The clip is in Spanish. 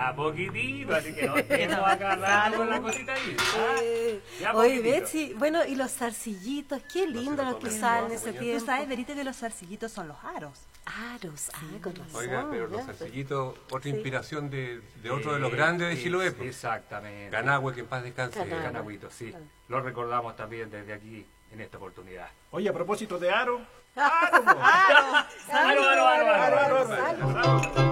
Ya poquitito, así que no estemos acá raro con la cosita ahí. Ya Oye, poquitito. Betsy, bueno, y los zarcillitos, qué lindo los que usan en ese Tú tiempo. sabes, Verito, que los zarcillitos son los aros. Aros, con razón. Oiga, pero los ya, pues. zarcillitos, otra inspiración de otro de los grandes de Chiloé, pues. Exactamente. Ganahue, que en paz descanse. Ganahue. Ganagüito, sí. Lo recordamos también desde aquí en esta oportunidad. Oye, a propósito de aro. ¡Aro, aro, aro! aro.